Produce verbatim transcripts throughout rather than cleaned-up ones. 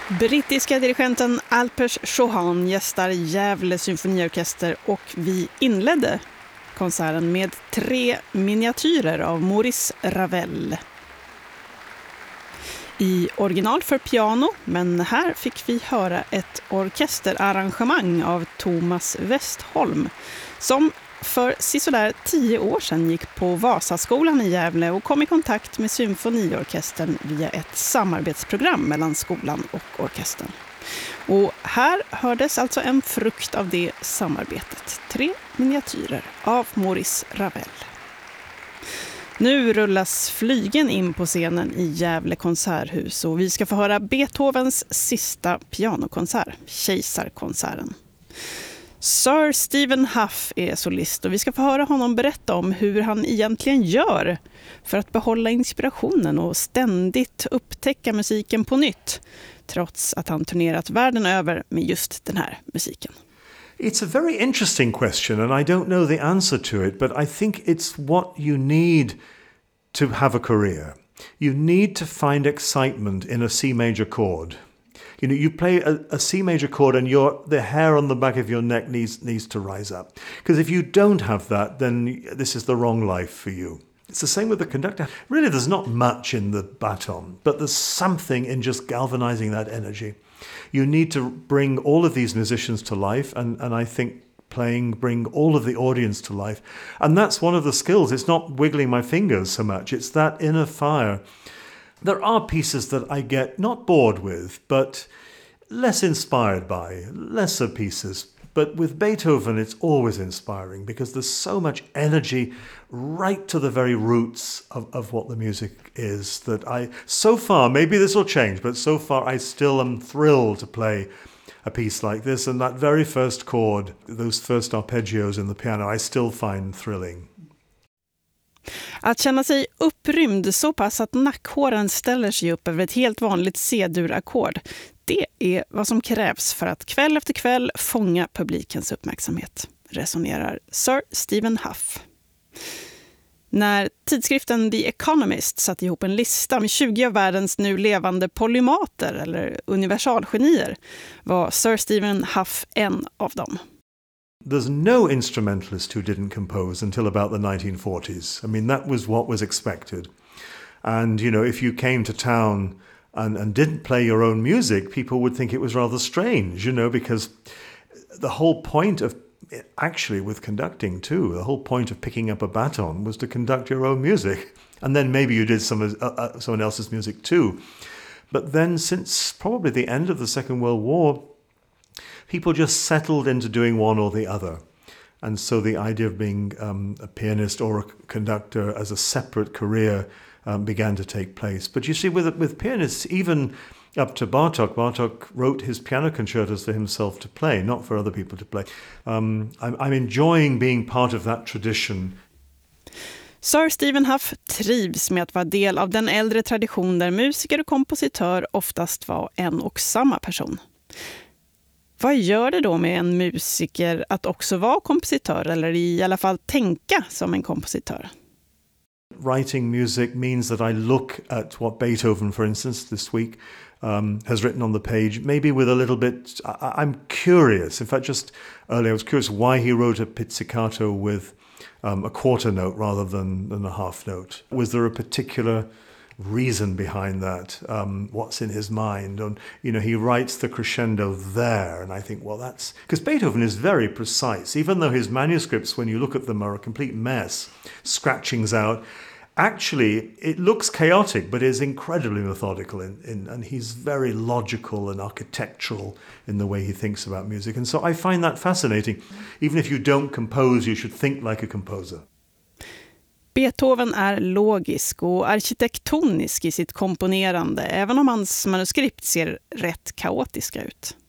Brittiska dirigenten Alpers Chauhan gästar Gävle symfoniorkester och vi inledde konserten med tre miniatyrer av Maurice Ravel. I original för piano, men här fick vi höra ett orkesterarrangemang av Thomas Westholm som för sisådär tio år sedan gick på Vasaskolan i Gävle och kom i kontakt med symfoniorkestern via ett samarbetsprogram mellan skolan och orkestern. Och här hördes alltså en frukt av det samarbetet. Tre miniatyrer av Maurice Ravel. Nu rullas flygen in på scenen i Gävle konserthus och vi ska få höra Beethovens sista pianokonsert, Kejsarkonserten. Sir Stephen Hough är solist och vi ska få höra honom berätta om hur han egentligen gör för att behålla inspirationen och ständigt upptäcka musiken på nytt, trots att han turnerat världen över med just den här musiken. It's a very interesting question and I don't know the answer to it, but I think it's what you need to have a career. You need to find excitement in a C major chord. You know, you play a, a C major chord and your the hair on the back of your neck needs needs to rise up. Because if you don't have that, then this is the wrong life for you. It's the same with the conductor. Really, there's not much in the baton, but there's something in just galvanizing that energy. You need to bring all of these musicians to life, and, and I think playing bring all of the audience to life. And that's one of the skills. It's not wiggling my fingers so much. It's that inner fire. There are pieces that I get not bored with, but less inspired by, lesser pieces. But with Beethoven, it's always inspiring because there's so much energy right to the very roots of, of what the music is that I, so far, maybe this will change, but so far I still am thrilled to play a piece like this. And that very first chord, those first arpeggios in the piano, I still find thrilling. Att känna sig upprymd så pass att nackhåren ställer sig upp över ett helt vanligt C-dur-ackord, det är vad som krävs för att kväll efter kväll fånga publikens uppmärksamhet, resonerar Sir Stephen Hough. När tidskriften The Economist satte ihop en lista med tjugo av världens nu levande polymater eller universalgenier var Sir Stephen Hough en av dem. There's no instrumentalist who didn't compose until about the nineteen forties. I mean, that was what was expected. And, you know, if you came to town and, and didn't play your own music, people would think it was rather strange, you know, because the whole point of, actually with conducting too, the whole point of picking up a baton was to conduct your own music. And then maybe you did some uh, uh, someone else's music too. But then since probably the end of the Second World War, people just settled into doing one or the other. And so the idea of being um, a pianist or a conductor as a separate career um, began to take place. But you see, with with pianists, even up to Bartók, Bartók wrote his piano concertos for himself to play, not for other people to play. Um, I'm, I'm enjoying being part of that tradition. Sir Stephen Hough trivs med att vara del av den äldre tradition där musiker och kompositör oftast var en och samma person. Vad gör det då med en musiker att också vara kompositör eller i alla fall tänka som en kompositör? Writing music means that I look at what Beethoven, for instance, this week um, has written on the page, maybe with a little bit, I, I'm curious. In fact, just earlier I was curious why he wrote a pizzicato with um, a quarter note rather than, than a half note. Was there a particular reason behind that? Um, what's in his mind? And, you know, he writes the crescendo there, and I think, well, that's... Because Beethoven is very precise, even though his manuscripts, when you look at them, are a complete mess, scratchings out. Actually, it looks chaotic, but is incredibly methodical, in, in, and he's very logical and architectural in the way he thinks about music. And so I find that fascinating. Even if you don't compose, you should think like a composer. Beethoven är logisk och arkitektonisk i sitt komponerande, även om hans manuskript ser rätt kaotiska ut.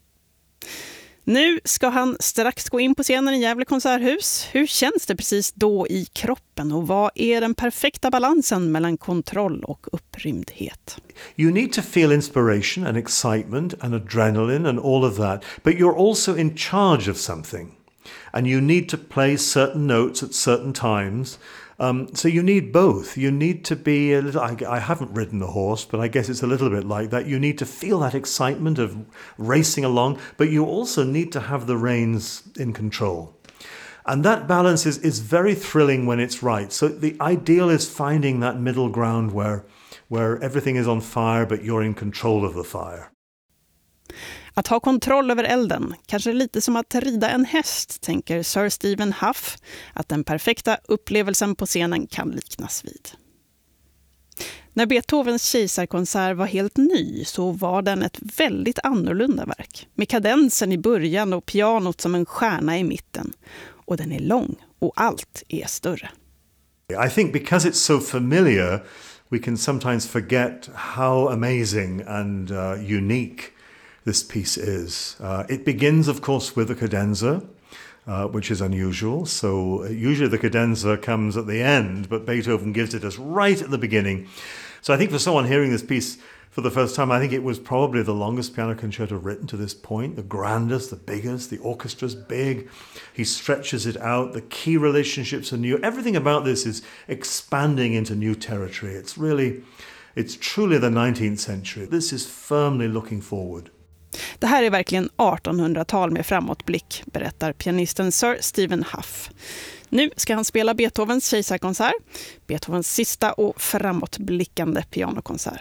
Nu ska han strax gå in på scenen i Gävle konserthus. Hur känns det precis då i kroppen och vad är den perfekta balansen mellan kontroll och upprymdhet? You need to feel inspiration and excitement and adrenaline and all of that, but you're also in charge of something. And you need to play certain notes at certain times. Um, so you need both. You need to be a little, I, I haven't ridden a horse, but I guess it's a little bit like that. You need to feel that excitement of racing along, but you also need to have the reins in control. And that balance is, is very thrilling when it's right. So the ideal is finding that middle ground where, where everything is on fire, but you're in control of the fire. Att ha kontroll över elden, kanske lite som att rida en häst, tänker Sir Stephen Hough, att den perfekta upplevelsen på scenen kan liknas vid. När Beethovens kejsarkonsert var helt ny så var den ett väldigt annorlunda verk, med kadensen i början och pianot som en stjärna i mitten. Och den är lång och allt är större. I think because it's so familiar, we can sometimes forget how amazing and uh, unique this piece is. Uh, it begins, of course, with a cadenza, uh, which is unusual. So usually the cadenza comes at the end, but Beethoven gives it us right at the beginning. So I think for someone hearing this piece for the first time, I think it was probably the longest piano concerto written to this point, the grandest, the biggest, the orchestra's big. He stretches it out, the key relationships are new. Everything about this is expanding into new territory. It's really, it's truly the nineteenth century. This is firmly looking forward. Det här är verkligen artonhundratal med framåtblick, berättar pianisten Sir Stephen Hough. Nu ska han spela Beethovens kejsarkonsert, Beethovens sista och framåtblickande pianokonsert.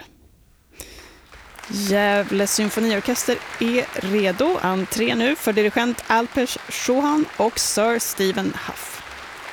Gävle symfoniorkester är redo. Entré nu för dirigent Alpers Chauhan och Sir Stephen Hough.